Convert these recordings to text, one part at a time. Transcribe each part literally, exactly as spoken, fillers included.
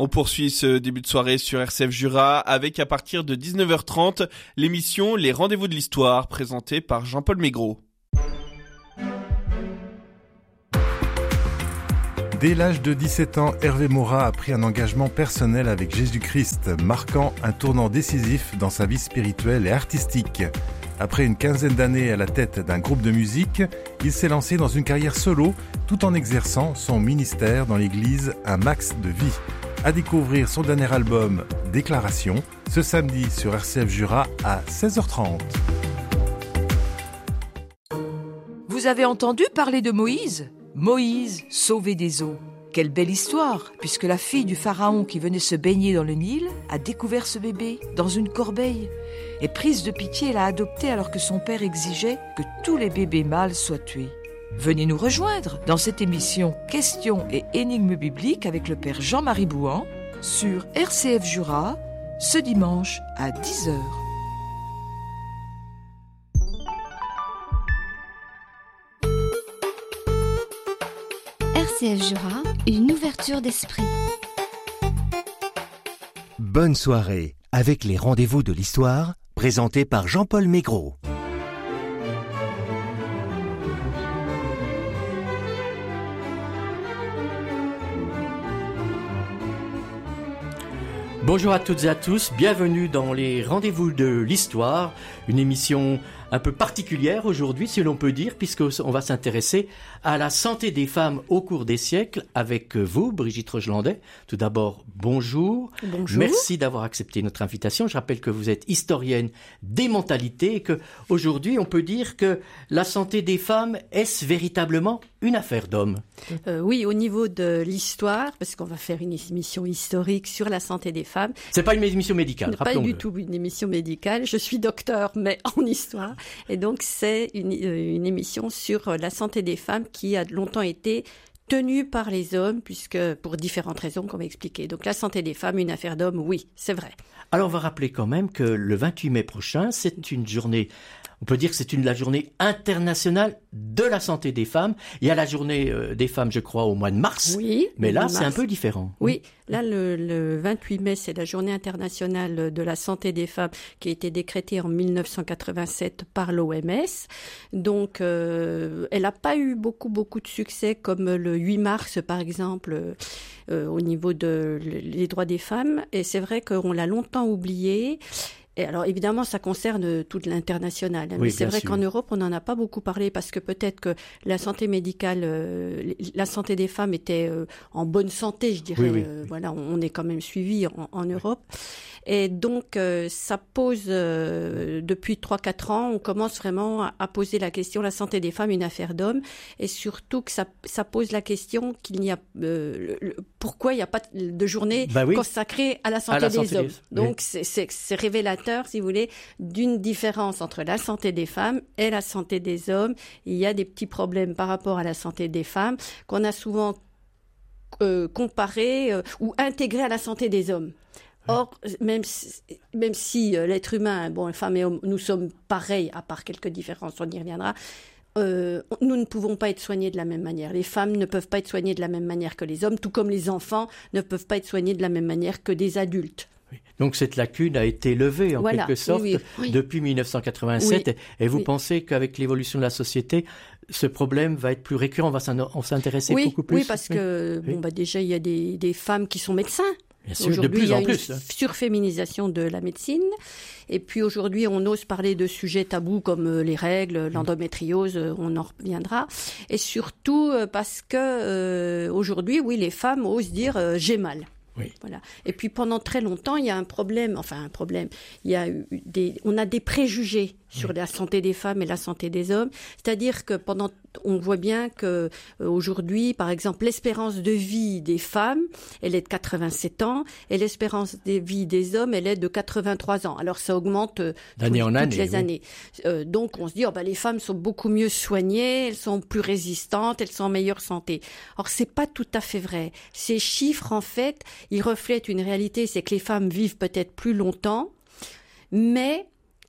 On poursuit ce début de soirée sur R C F Jura avec à partir de dix-neuf heures trente l'émission Les Rendez-vous de l'Histoire présentée par Jean-Paul Maigret. Dès l'âge de dix-sept ans, Hervé Morat a pris un engagement personnel avec Jésus-Christ, marquant un tournant décisif dans sa vie spirituelle et artistique. Après une quinzaine d'années à la tête d'un groupe de musique, il s'est lancé dans une carrière solo tout en exerçant son ministère dans l'église Un Max de Vie. À découvrir son dernier album, Déclaration, ce samedi sur R C F Jura à seize heures trente. Vous avez entendu parler de Moïse ? Moïse, sauvé des eaux. Quelle belle histoire, puisque la fille du pharaon qui venait se baigner dans le Nil a découvert ce bébé dans une corbeille. Et prise de pitié, elle l'a adopté alors que son père exigeait que tous les bébés mâles soient tués. Venez nous rejoindre dans cette émission Questions et énigmes bibliques avec le père Jean-Marie Bouhan sur R C F Jura ce dimanche à dix heures. R C F Jura, une ouverture d'esprit. Bonne soirée avec les Rendez-vous de l'Histoire, présentés par Jean-Paul Maigret. Bonjour à toutes et à tous, bienvenue dans les Rendez-vous de l'Histoire, une émission un peu particulière aujourd'hui, si l'on peut dire, puisqu'on va s'intéresser à la santé des femmes au cours des siècles avec vous, Brigitte Rogelandet. Tout d'abord, bonjour. Bonjour. Merci d'avoir accepté notre invitation. Je rappelle que vous êtes historienne des mentalités et que aujourd'hui, on peut dire que la santé des femmes, est-ce véritablement une affaire d'hommes ? euh, Oui, au niveau de l'histoire, parce qu'on va faire une émission historique sur la santé des femmes. C'est pas une émission médicale, Pas rappelons-le. du tout une émission médicale. Je suis docteur, mais en histoire. Et donc, c'est une, euh, une émission sur la santé des femmes qui a longtemps été tenue par les hommes, puisque pour différentes raisons qu'on va expliquer. Donc, la santé des femmes, une affaire d'hommes, oui, c'est vrai. Alors, on va rappeler quand même que le vingt-huit mai prochain, c'est une journée... On peut dire que c'est une, la journée internationale de la santé des femmes. Il y a la journée euh, des femmes, je crois, au mois de mars. Oui. Mais là, mars. c'est un peu différent. Oui, là, le, le vingt-huit mai, c'est la journée internationale de la santé des femmes qui a été décrétée en dix-neuf cent quatre-vingt-sept par l'O M S. Donc, euh, elle n'a pas eu beaucoup, beaucoup de succès comme le huit mars, par exemple, euh, au niveau des de, droits des femmes. Et c'est vrai qu'on l'a longtemps oublié. Et alors évidemment, ça concerne toute l'international. Oui, mais c'est vrai sûr. qu'en Europe, on n'en a pas beaucoup parlé parce que peut-être que la santé médicale, euh, la santé des femmes était euh, en bonne santé, je dirais. Oui, oui, euh, oui. Voilà, on est quand même suivi en, en Europe. Et donc, euh, ça pose, euh, depuis trois quatre ans, on commence vraiment à, à poser la question, la santé des femmes, une affaire d'hommes. Et surtout que ça, ça pose la question qu'il n'y a, euh, le, pourquoi il n'y a pas de journée bah oui. consacrée à la santé à la des santé hommes. des... Donc, oui. c'est, c'est, c'est révélateur, si vous voulez, d'une différence entre la santé des femmes et la santé des hommes. Il y a des petits problèmes par rapport à la santé des femmes qu'on a souvent euh, comparés euh, ou intégrés à la santé des hommes. Or, même si, même si euh, l'être humain, bon, femmes et hommes, nous sommes pareils, à part quelques différences, on y reviendra, euh, nous ne pouvons pas être soignés de la même manière. Les femmes ne peuvent pas être soignées de la même manière que les hommes, tout comme les enfants ne peuvent pas être soignés de la même manière que des adultes. Oui. Donc cette lacune a été levée en Voilà, quelque sorte oui, oui, oui. depuis dix-neuf cent quatre-vingt-sept. Oui, et vous oui. pensez qu'avec l'évolution de la société, ce problème va être plus récurrent, on va s'en, on s'intéresser oui, beaucoup plus. Oui, parce que oui. bon, bah, déjà, il y a des, des femmes qui sont médecins. Bien sûr, de Aujourd'hui, plus il y a en une plus. Hein. surféminisation de la médecine. Et puis aujourd'hui, on ose parler de sujets tabous comme les règles, l'endométriose, on en reviendra. Et surtout parce que euh, aujourd'hui, oui, les femmes osent dire euh, j'ai mal. Oui. Voilà. Et puis pendant très longtemps, il y a un problème, enfin un problème, il y a eu des, on a des préjugés sur oui. la santé des femmes et la santé des hommes. C'est-à-dire que pendant, on voit bien que euh, aujourd'hui, par exemple, l'espérance de vie des femmes, elle est de quatre-vingt-sept ans, et l'espérance de vie des hommes, elle est de quatre-vingt-trois ans. Alors ça augmente euh, d'année tout, en toutes année, les oui. années. Euh, donc on se dit, oh, bah, les femmes sont beaucoup mieux soignées, elles sont plus résistantes, elles sont en meilleure santé. Or c'est pas tout à fait vrai. Ces chiffres, en fait, ils reflètent une réalité, c'est que les femmes vivent peut-être plus longtemps, mais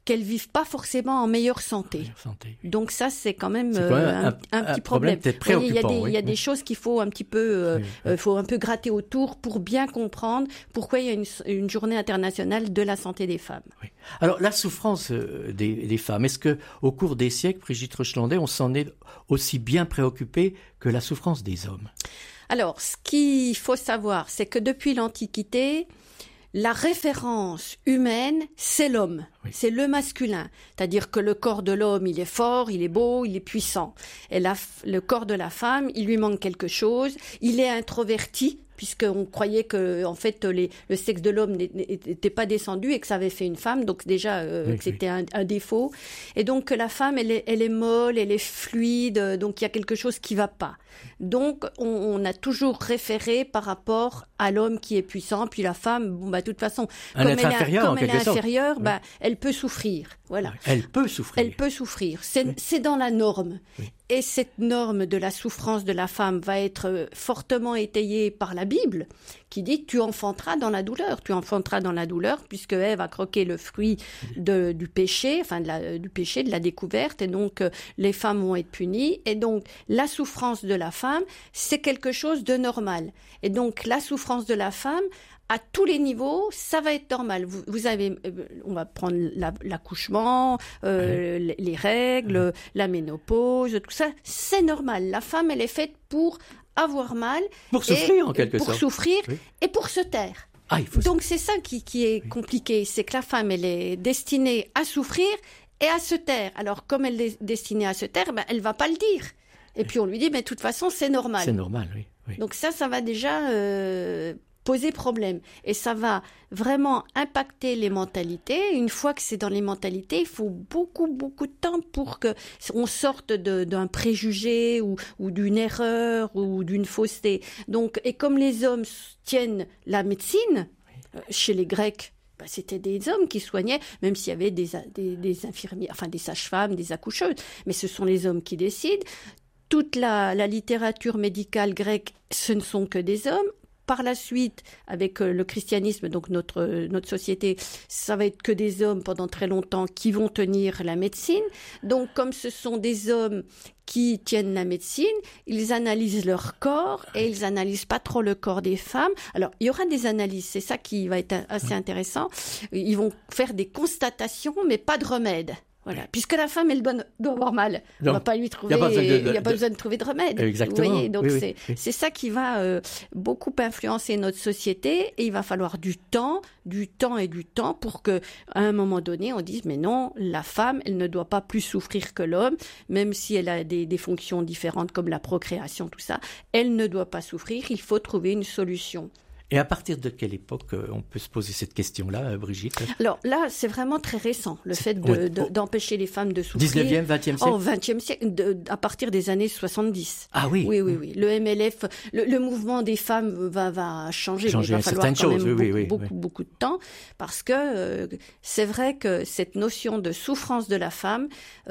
qu'elles vivent pas forcément en meilleure santé. Meilleure santé, oui. Donc ça, c'est quand même, c'est quand euh, même un, un, un, un petit problème. problème. Peut-être Oui, il y a des, oui, il y a oui. des choses qu'il faut un petit peu, euh, Oui, oui. euh, faut un peu gratter autour pour bien comprendre pourquoi il y a une, une journée internationale de la santé des femmes. Oui. Alors la souffrance euh, des, des femmes, est-ce que au cours des siècles, Brigitte Rochelandais, on s'en est aussi bien préoccupé que la souffrance des hommes? Alors, ce qu'il faut savoir, c'est que depuis l'Antiquité, la référence humaine, c'est l'homme, oui. c'est le masculin. C'est-à-dire que le corps de l'homme, il est fort, il est beau, il est puissant. Et la, le corps de la femme, il lui manque quelque chose, il est introverti, puisqu'on croyait que en fait les, le sexe de l'homme n'était pas descendu et que ça avait fait une femme, donc déjà euh, oui, que c'était oui. un, un défaut. Et donc la femme, elle est, elle est molle, elle est fluide, donc il y a quelque chose qui va pas. Donc on, on a toujours référé par rapport à l'homme qui est puissant, puis la femme, bon bah de toute façon, un comme être elle, inférieur, a, comme en elle est quelque sorte. inférieure, Oui. bah, elle peut souffrir. Voilà. Elle peut souffrir. Elle peut souffrir. C'est, Oui. c'est dans la norme. Oui. Et cette norme de la souffrance de la femme va être fortement étayée par la Bible, qui dit tu enfanteras dans la douleur. Tu enfanteras dans la douleur, puisque Ève a croqué le fruit de, du péché, enfin de la, du péché, de la découverte, et donc euh, les femmes vont être punies. Et donc la souffrance de la femme, c'est quelque chose de normal. Et donc la souffrance de la femme, à tous les niveaux, ça va être normal. Vous, vous avez, euh, on va prendre la, l'accouchement, euh, oui. les, les règles, oui. la ménopause, tout ça, c'est normal. La femme, elle est faite pour avoir mal, pour souffrir en quelque pour sorte, pour souffrir oui. et pour se taire. Ah, il faut Donc c'est ça qui, qui est oui. compliqué, c'est que la femme, elle est destinée à souffrir et à se taire. Alors comme elle est destinée à se taire, ben, elle va pas le dire. Et puis on lui dit, mais de toute façon, c'est normal. C'est normal, oui. oui. Donc ça, ça va déjà euh, poser problème. Et ça va vraiment impacter les mentalités. Une fois que c'est dans les mentalités, il faut beaucoup, beaucoup de temps pour qu'on sorte de, d'un préjugé ou, ou d'une erreur ou d'une fausseté. Donc, et comme les hommes tiennent la médecine, oui. euh, chez les Grecs, bah, c'était des hommes qui soignaient, même s'il y avait des, des, des infirmières, enfin des sages-femmes, des accoucheuses. Mais ce sont les hommes qui décident. Toute la, la littérature médicale grecque, ce ne sont que des hommes. Par la suite, avec le christianisme, donc notre, notre société, ça va être que des hommes pendant très longtemps qui vont tenir la médecine. Donc, comme ce sont des hommes qui tiennent la médecine, ils analysent leur corps et ils analysent pas trop le corps des femmes. Alors, il y aura des analyses, c'est ça qui va être assez intéressant. Ils vont faire des constatations, mais pas de remède. Voilà, puisque la femme, elle doit, doit avoir mal. On ne va pas lui trouver, il n'y a pas besoin de trouver de remède. Exactement. Vous voyez, donc oui, c'est, oui. c'est ça qui va euh, beaucoup influencer notre société et il va falloir du temps, du temps et du temps pour que, à un moment donné, on dise, mais non, la femme, elle ne doit pas plus souffrir que l'homme, même si elle a des, des fonctions différentes comme la procréation, tout ça, elle ne doit pas souffrir, il faut trouver une solution. Et à partir de quelle époque euh, on peut se poser cette question-là, Brigitte? Alors là, c'est vraiment très récent, le fait de, oui. de, d'empêcher les femmes de souffrir. dix-neuvième, vingtième siècle Oh, vingtième siècle, de, à partir des années soixante-dix. Ah oui Oui, oui, oui. Le M L F, le, le mouvement des femmes va, va changer, changer mais il va falloir quand choses, même oui, beaucoup, oui, beaucoup, oui. beaucoup de temps, parce que euh, c'est vrai que cette notion de souffrance de la femme,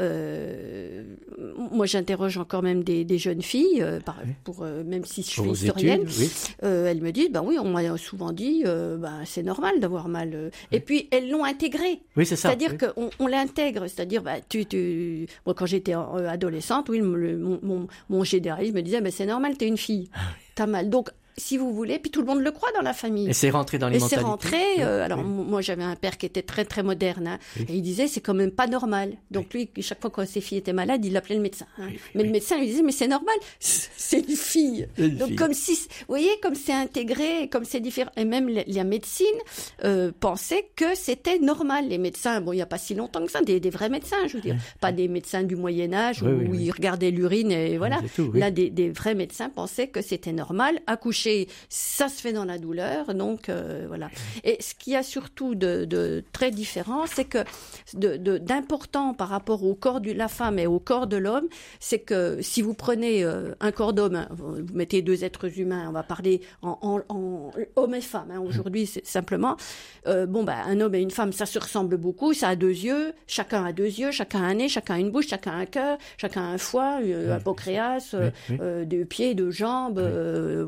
euh, moi j'interroge encore même des, des jeunes filles, euh, par, oui. pour, euh, même si je pour suis historienne, études, oui. euh, elles me disent, ben oui, on m'a souvent dit, Euh, bah, c'est normal d'avoir mal. Euh. Oui. Et puis, elles l'ont intégré. Oui, c'est ça. C'est-à-dire oui. qu'on on l'intègre. C'est-à-dire, bah, tu, tu... Moi, quand j'étais euh, adolescente, oui, le, mon, mon, mon généraliste me disait, bah, c'est normal, t'es une fille. T'as mal. Donc, si vous voulez, puis tout le monde le croit dans la famille. Et c'est rentré dans les et mentalités. Et c'est rentré. Euh, oui. alors, oui. moi, j'avais un père qui était très, très moderne. Hein, oui. Et il disait, c'est quand même pas normal. Donc, oui. lui, chaque fois que ses filles étaient malades, il appelait le médecin. Hein. Oui, oui, mais oui. le médecin lui disait, mais c'est normal, c'est une fille. Une Donc, fille. comme si, vous voyez, comme c'est intégré, comme c'est différent. Et même la médecine euh, pensait que c'était normal. Les médecins, bon, il n'y a pas si longtemps que ça, des, des vrais médecins, je veux dire. Oui. Pas des médecins du Moyen-Âge oui, où oui, oui. ils regardaient l'urine et voilà. Oui, tout, oui. Là, des, des vrais médecins pensaient que c'était normal. Accoucher, ça se fait dans la douleur. Donc, euh, voilà. Et ce qu'il y a surtout de, de très différent, c'est que de, de, d'important par rapport au corps de la femme et au corps de l'homme, c'est que si vous prenez euh, un corps d'homme, hein, vous mettez deux êtres humains, on va parler en, en, en homme et femme. Hein, aujourd'hui, c'est simplement, euh, bon, bah, un homme et une femme, ça se ressemble beaucoup. Ça a deux yeux, chacun a deux yeux, chacun a un nez, chacun a une bouche, chacun a un cœur, chacun a un foie, euh, un pancréas, euh, oui, oui. Euh, deux pieds, deux jambes, oui. euh, voilà, une,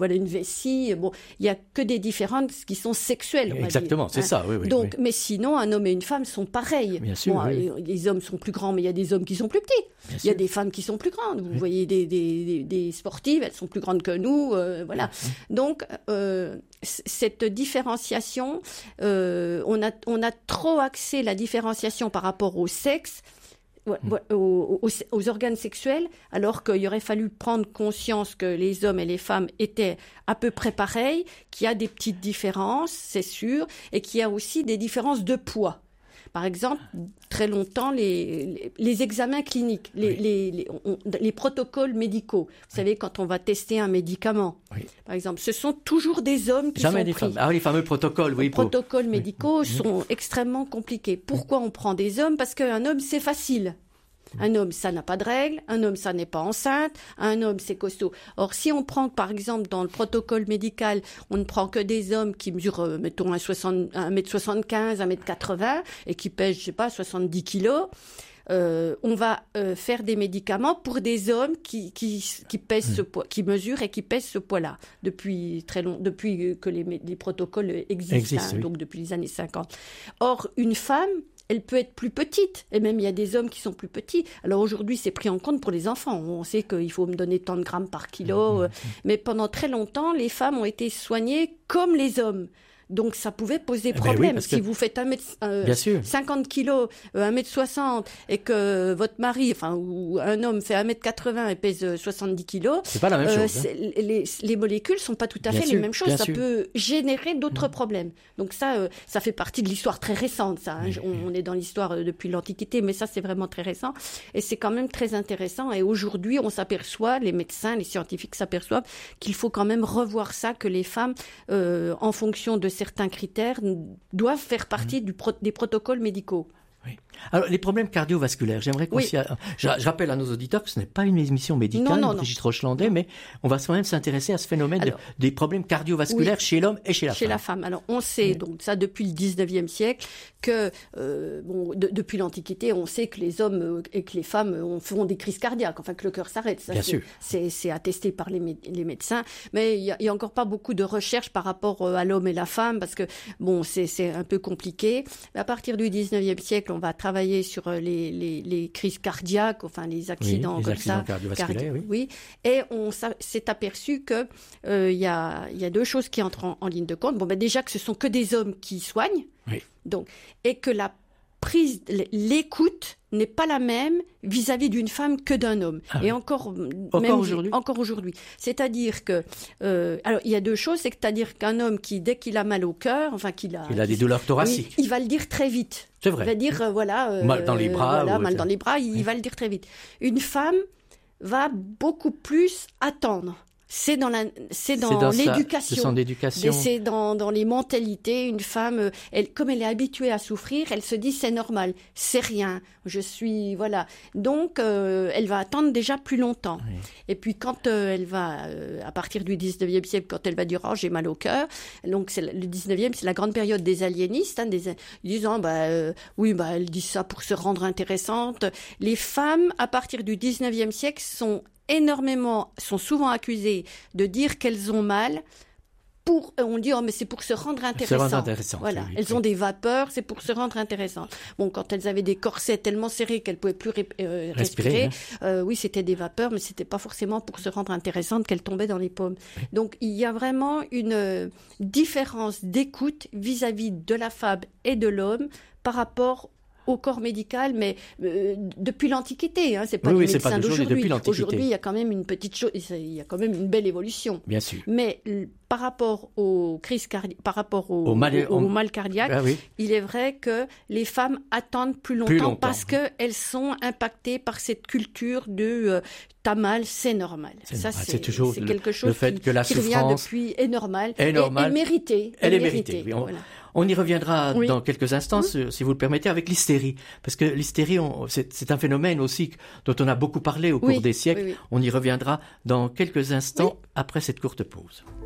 précis. Bon, il y a que des différences qui sont sexuelles. On Exactement, va dire, c'est hein. ça. Oui, oui, Donc, oui. mais sinon, un homme et une femme sont pareils. Bien sûr. Bon, oui. Les hommes sont plus grands, mais il y a des hommes qui sont plus petits. Bien Il y a sûr. des femmes qui sont plus grandes. Vous Oui. voyez des, des, des, des sportives, elles sont plus grandes que nous. Euh, voilà. Oui. Donc, euh, c- cette différenciation, euh, on a, on a trop axé la différenciation par rapport au sexe, ouais, ouais, aux, aux, aux organes sexuels, alors qu'il aurait fallu prendre conscience que les hommes et les femmes étaient à peu près pareils, qu'il y a des petites différences, c'est sûr, et qu'il y a aussi des différences de poids. Par exemple, très longtemps, les, les, les examens cliniques, les, Oui. les, les, on- les protocoles médicaux. Vous savez, quand on va tester un médicament, Oui. par exemple, ce sont toujours des hommes qui Jamais sont des pris. femmes. Ah, les fameux protocoles, oui. Les pour- protocoles médicaux Oui. sont extrêmement compliqués. Pourquoi on prend des hommes? Parce qu'un homme, c'est facile. Un homme, ça n'a pas de règles. Un homme, ça n'est pas enceinte. Un homme, c'est costaud. Or, si on prend, par exemple, dans le protocole médical, on ne prend que des hommes qui mesurent, euh, mettons, un mètre soixante-quinze, un mètre quatre-vingts et qui pèsent, je sais pas, soixante-dix kilos, euh, on va euh, faire des médicaments pour des hommes qui, qui, qui pèsent ce poids, qui mesurent et qui pèsent ce poids-là depuis très long, depuis que les, les protocoles existent, Existe, hein, oui. donc depuis les années cinquante. Or, une femme, elle peut être plus petite, et même il y a des hommes qui sont plus petits. Alors aujourd'hui, c'est pris en compte pour les enfants. On sait qu'il faut me donner tant de grammes par kilo, euh, mais pendant très longtemps, les femmes ont été soignées comme les hommes. Donc ça pouvait poser ben problème. oui, parce si que- vous faites un mètre, euh, Bien sûr. cinquante kilos, euh, un mètre soixante, et que votre mari, enfin, ou un homme fait un mètre quatre-vingts et pèse euh, soixante-dix kilos, C'est pas la même euh, chose. hein. c'est- les, les molécules sont pas tout à Bien fait sûr, les mêmes choses. bien Ça sûr. peut générer d'autres problèmes. Donc ça, euh, ça fait partie de l'histoire très récente. Ça, hein. on, on est dans l'histoire euh, depuis l'Antiquité, mais ça c'est vraiment très récent. Et c'est quand même très intéressant. Et aujourd'hui, on s'aperçoit, les médecins, les scientifiques s'aperçoivent qu'il faut quand même revoir ça, que les femmes, euh, en fonction de certains critères, doivent faire partie du pro- des protocoles médicaux. Oui. Alors, les problèmes cardiovasculaires, j'aimerais qu'on Oui. s'y... a- Je, je rappelle à nos auditeurs que ce n'est pas une émission médicale, Non, non, non. Brigitte Rochelandais, mais on va quand même s'intéresser à ce phénomène de- Alors, des problèmes cardiovasculaires oui. chez l'homme et chez la Chez femme. la femme. Alors, on sait, Oui. donc ça depuis le dix-neuvième siècle, que euh, bon, de- depuis l'Antiquité, on sait que les hommes euh, et que les femmes euh, font des crises cardiaques, enfin que le cœur s'arrête. Ça, Bien c'est, sûr. c'est, c'est attesté par les, mé- les médecins. Mais il n'y a, a encore pas beaucoup de recherches par rapport euh, à l'homme et la femme, parce que bon, c'est, c'est un peu compliqué. Mais à partir du dix-neuvième siècle, on va travailler sur euh, les, les, les crises cardiaques, enfin les accidents les comme accidents ça. cardiovasculaires, cardi- oui. Et on s'a- s'est aperçu que euh, il y, a, il y a deux choses qui entrent en, en ligne de compte. Bon, ben déjà que ce sont que des hommes qui soignent, Oui. donc, et que la prise, l'écoute n'est pas la même vis-à-vis d'une femme que d'un homme. Ah et oui. encore, Encore même- aujourd'hui Encore aujourd'hui. C'est-à-dire que, euh, alors il y a deux choses, c'est-à-dire qu'un homme qui, dès qu'il a mal au cœur, enfin qu'il a, Il a des douleurs thoraciques. oui, il va le dire très vite. C'est Il vrai. va dire, euh, voilà, euh, Mal dans les bras, voilà, ou- mal dans les bras, il Oui. va le dire très vite. Une femme va beaucoup plus attendre. C'est dans la, c'est dans, C'est dans sa- l'éducation. c'est son éducation. Mais c'est dans, dans les mentalités. Une femme, euh, elle, comme elle est habituée à souffrir, elle se dit c'est normal, c'est rien, je suis, voilà. Donc, euh, elle va attendre déjà plus longtemps. Oui. Et puis, quand euh, elle va, euh, à partir du dix-neuvième siècle, quand elle va dire oh, j'ai mal au cœur, donc c'est le dix-neuvième, c'est la grande période des aliénistes, hein, des, ils disent oh, bah, euh, oui, bah, elle dit ça pour se rendre intéressante. Les femmes, à partir du dix-neuvième siècle, sont énormément, sont souvent accusées de dire qu'elles ont mal. Pour, on dit, oh, mais c'est pour se rendre intéressant. Se rendre intéressante, Voilà. oui, oui, Elles oui. ont des vapeurs, c'est pour se rendre intéressant. Bon, quand elles avaient des corsets tellement serrés qu'elles pouvaient plus ré- euh, Respirer, respirer, hein. euh, oui, c'était des vapeurs, mais c'était pas forcément pour se rendre intéressante qu'elles tombaient dans les pommes. Donc, il y a vraiment une euh, différence d'écoute vis-à-vis de la femme et de l'homme par rapport au corps médical, mais euh, depuis l'Antiquité, hein, c'est pas Oui, les oui, c'est pas médecins d'aujourd'hui, d'aujourd'hui. depuis l'Antiquité. Aujourd'hui, il y a quand même une petite chose, il y a quand même une belle évolution. Bien sûr. Mais l- par rapport aux crises cardi- par rapport au, Au mal- au- au au- mal cardiaque, Ah oui. il est vrai que les femmes attendent plus longtemps, Plus longtemps. parce qu'elles sont impactées par cette culture de euh, t'as mal, c'est normal. C'est Ça, normal. c'est C'est toujours c'est le- quelque chose le fait qui, que la qui revient souffrance depuis est normal, est et- normale. et méritée. Elle et est méritée. Oui, on, voilà. on y reviendra Oui. dans quelques instants, si si vous le permettez, avec l'hystérie. Parce que l'hystérie, on- c'est c'est un phénomène aussi dont on a beaucoup parlé au Oui, cours des siècles. oui, oui. On y reviendra dans quelques instants Oui. après cette courte pause.